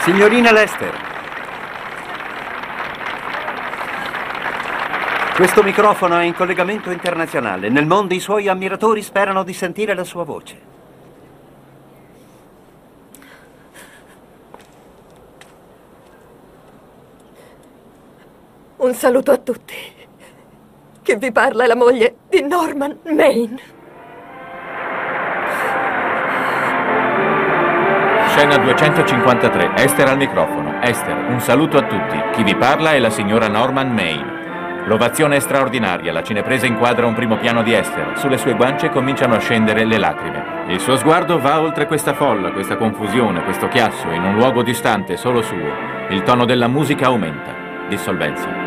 Signorina Lester, questo microfono è in collegamento internazionale. Nel mondo i suoi ammiratori sperano di sentire la sua voce. Un saluto a tutti. Chi vi parla è la moglie di Norman Maine. Scena 253. Esther al microfono. Esther, un saluto a tutti. Chi vi parla è la signora Norman Maine. L'ovazione è straordinaria. La cinepresa inquadra un primo piano di Esther. Sulle sue guance cominciano a scendere le lacrime. Il suo sguardo va oltre questa folla, questa confusione, questo chiasso, in un luogo distante, solo suo. Il tono della musica aumenta. Dissolvenza.